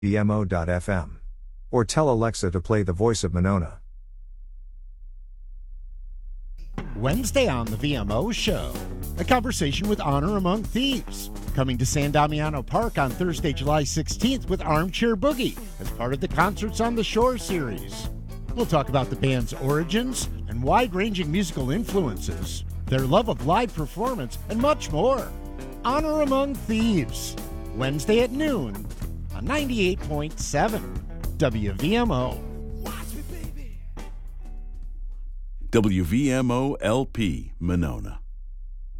WVMO.FM. Or tell Alexa to play the voice of Monona. Wednesday on the VMO Show, a conversation with Honor Among Thieves. Coming to San Damiano Park on Thursday, July 16th with Armchair Boogie as part of the Concerts on the Shore series. We'll talk about the band's origins and wide-ranging musical influences, their love of live performance, and much more. Honor Among Thieves, Wednesday at noon on 98.7 WVMO. WVMO LP, Monona.